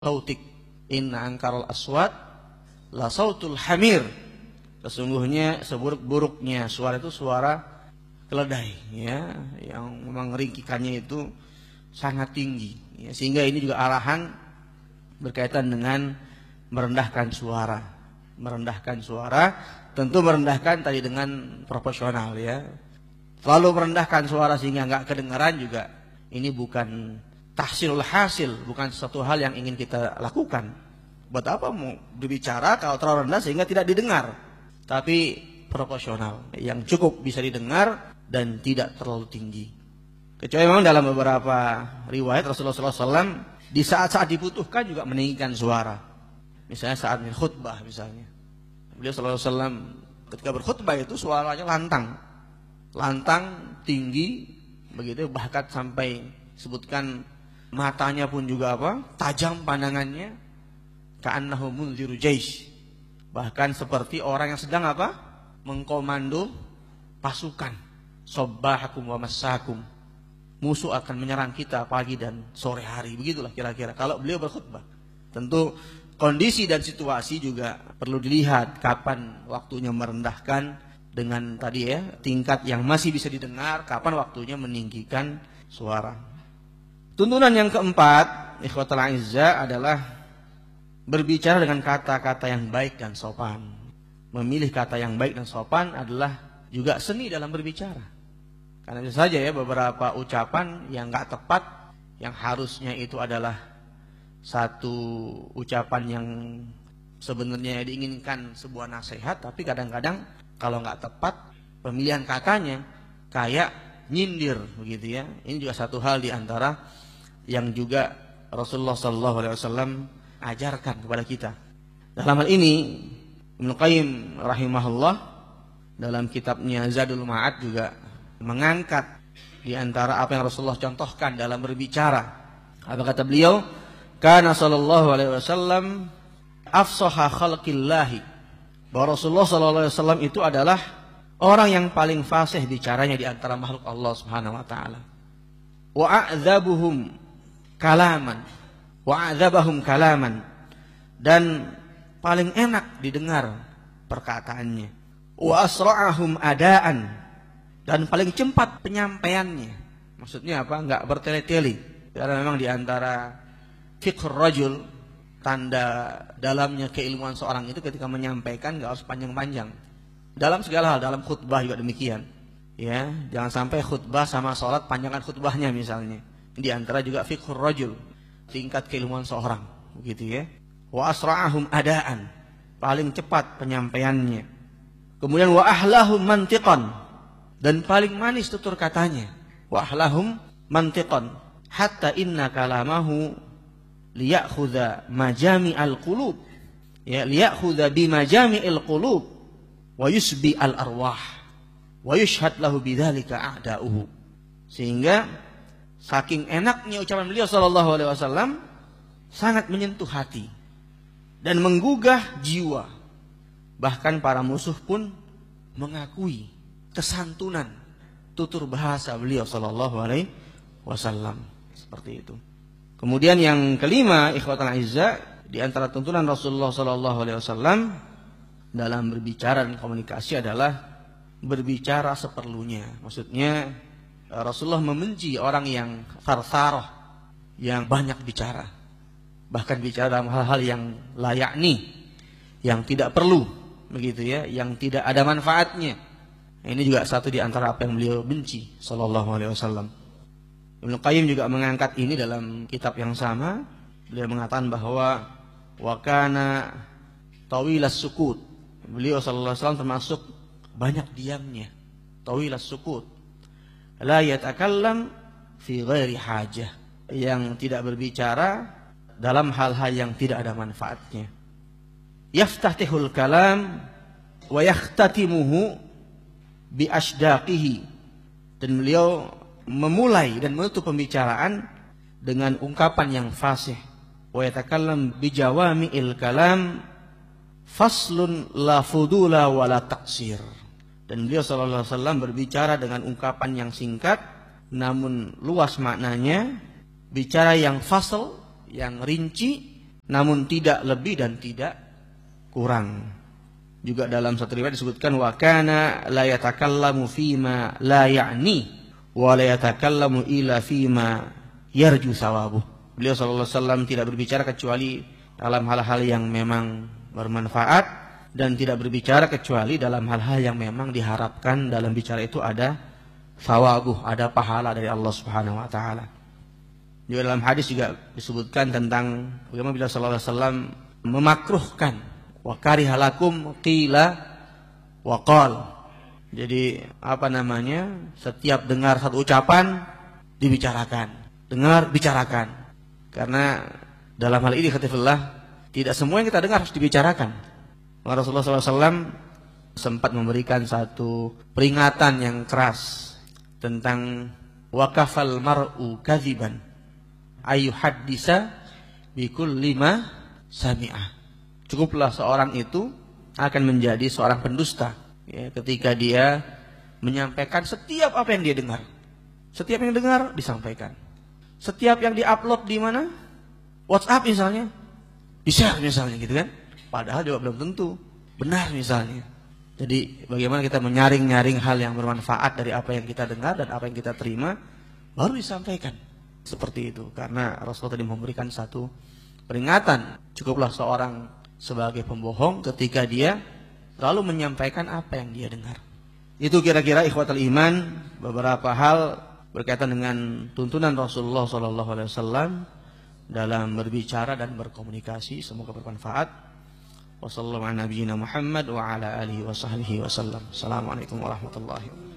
sautik inna angkarul aswat la sautul hamir. Sesungguhnya seburuk-buruknya suara itu suara keledai, ya, yang memang ringkikannya itu sangat tinggi, ya, sehingga ini juga arahan berkaitan dengan merendahkan suara. Merendahkan suara, tentu merendahkan tadi dengan proporsional, ya. Lalu merendahkan suara sehingga nggak kedengaran juga, ini bukan tahsilul hasil, bukan sesuatu hal yang ingin kita lakukan. Buat apa mau berbicara kalau terlalu rendah sehingga tidak didengar? Tapi proporsional, yang cukup bisa didengar dan tidak terlalu tinggi. Kecuali memang dalam beberapa riwayat Rasulullah SAW di saat-saat dibutuhkan juga meninggikan suara. Misalnya saat khutbah misalnya. Beliau SAW ketika berkhutbah itu suaranya lantang, tinggi, begitu, bahkan sampai sebutkan matanya pun juga tajam pandangannya, ka'annahu munziru jaish, bahkan seperti orang yang sedang mengkomando pasukan. Sabbahakum wa massakum, musuh akan menyerang kita pagi dan sore hari, begitulah kira-kira kalau beliau berkhutbah. Tentu kondisi dan situasi juga perlu dilihat, kapan waktunya merendahkan dengan tadi, ya, tingkat yang masih bisa didengar, kapan waktunya meninggikan suara. Tuntunan yang keempat, ikhwatul a'izzah, adalah berbicara dengan kata-kata yang baik dan sopan. Memilih kata yang baik dan sopan adalah juga seni dalam berbicara. Karena bisa saja, ya, beberapa ucapan yang nggak tepat, yang harusnya itu adalah satu ucapan yang sebenarnya diinginkan sebuah nasihat, tapi kadang-kadang kalau nggak tepat pemilihan katanya kayak nyindir, begitu, ya. Ini juga satu hal di antara yang juga Rasulullah SAW ajarkan kepada kita. Dalam hal ini Ibnu Qayyim rahimahullah dalam kitabnya Zadul Ma'ad juga mengangkat di antara apa yang Rasulullah contohkan dalam berbicara. Apa kata beliau? Kana sallallahu alaihi wasallam afsaha khalqillahi. Bahwa Rasulullah sallallahu alaihi wasallam itu adalah orang yang paling fasih bicaranya di antara makhluk Allah Subhanahu wa taala. Wa a'dzabuhum kalaman. Wa a'dzabahum kalaman. Dan paling enak didengar perkataannya. Wa asra'ahum adaan, dan paling cepat penyampaiannya. Maksudnya apa? Enggak bertele-tele. Karena memang di antara fiqhur rajul, tanda dalamnya keilmuan seorang itu ketika menyampaikan enggak harus panjang-panjang. Dalam segala hal, dalam khutbah juga demikian. Ya, jangan sampai khutbah sama sholat panjangan khutbahnya misalnya. Di antara juga fiqhur rajul, tingkat keilmuan seorang, begitu, ya. Wa asra'ahum adaan, paling cepat penyampaiannya. Kemudian wa ahlahum mantiqan, dan paling manis tutur katanya. Wa ahlahum mantiqan, hatta inna kalamahu liya'khudha majami'al qulub, ya, liya'khudha bi majami'il qulub wa yusbi al arwah wa yushhad lahu bidzalika a'da'uhu. Sehingga saking enaknya ucapan beliau sallallahu alaihi wasallam sangat menyentuh hati dan menggugah jiwa. Bahkan para musuh pun mengakui kesantunan tutur bahasa beliau sallallahu alaihi wasallam. Seperti itu. Kemudian yang kelima, ikhwatul a'izzah, di antara tuntunan Rasulullah sallallahu alaihi wasallam dalam berbicara dan komunikasi adalah berbicara seperlunya. Maksudnya Rasulullah membenci orang yang sarsarah, yang banyak bicara. Bahkan bicara dalam hal-hal yang la ya'ni, yang tidak perlu, begitu, ya, yang tidak ada manfaatnya. Ini juga satu di antara apa yang beliau benci sallallahu alaihi wasallam. Ibnu Qayyim juga mengangkat ini dalam kitab yang sama. Beliau mengatakan bahwa wa kana tawilas sukut. Beliau sallallahu alaihi wasallam termasuk banyak diamnya. Tawilas sukut. La yatakallam fi ghairi hajah, yang tidak berbicara dalam hal-hal yang tidak ada manfaatnya. Yaftatihul kalam wa yakhtatimuhu bi asdaqihi, dan beliau memulai dan menutup pembicaraan dengan ungkapan yang fasih. Wa yatakallam bi jawami'il kalam faslun la fudula wa la taqsir. Dan beliau sallallahu alaihi wasallam berbicara dengan ungkapan yang singkat namun luas maknanya, bicara yang fasl, yang rinci, namun tidak lebih dan tidak kurang. Juga dalam satu riwayat disebutkan wa kana la yatakallamu fima la ya'ni wa la yatakallamu illa fima yarju thawabuh. Beliau sallallahu alaihi wasallam tidak berbicara kecuali dalam hal-hal yang memang bermanfaat dan tidak berbicara kecuali dalam hal-hal yang memang diharapkan dalam bicara itu ada thawabuh, ada pahala dari Allah Subhanahu wa taala. Juga dalam hadis juga disebutkan tentang bagaimana beliau sallallahu alaihi wasallam memakruhkan wa karihalakum qila wa qal. Jadi setiap dengar satu ucapan dibicarakan, dengar bicarakan. Karena dalam hal ini khatifullah tidak semua yang kita dengar harus dibicarakan. Rasulullah SAW sempat memberikan satu peringatan yang keras tentang wakafal mar'u kadziban ayyuhaddisa bikulli ma sami'ah. Cukuplah seorang itu akan menjadi seorang pendusta ya, ketika dia menyampaikan setiap apa yang dia dengar. Setiap yang dengar disampaikan. Setiap yang diupload di mana? WhatsApp misalnya, di-share misalnya gitu kan. Padahal juga belum tentu benar misalnya. Jadi bagaimana kita menyaring-nyaring hal yang bermanfaat dari apa yang kita dengar dan apa yang kita terima baru disampaikan. Seperti itu. Karena Rasulullah tadi memberikan satu peringatan. Cukuplah seorang sebagai pembohong ketika dia selalu menyampaikan apa yang dia dengar. Itu kira-kira ikhwatul iman beberapa hal berkaitan dengan tuntunan Rasulullah SAW dalam berbicara dan berkomunikasi. Semoga bermanfaat. Wassalamualaikum warahmatullahi wabarakatuh. Assalamualaikum warahmatullahi wabarakatuh.